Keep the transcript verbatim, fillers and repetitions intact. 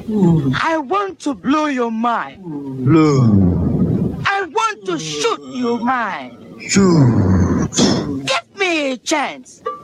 I want to blow your mind. Blow. I want to shoot your mind. Shoot. Give me a chance.